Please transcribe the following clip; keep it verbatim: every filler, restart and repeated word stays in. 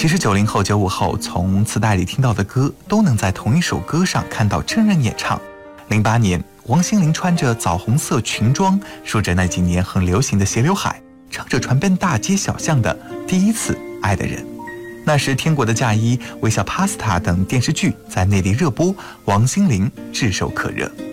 其实九零后、九五后从磁带里听到的歌，都能在同一首歌上看到真人演唱。零八年，王心凌穿着枣红色裙装，梳着那几年很流行的斜刘海，唱着传遍大街小巷的《第一次爱的人》。那时，《天国的嫁衣》、《微笑 Pasta》等电视剧在内地热播，王心凌炙手可热。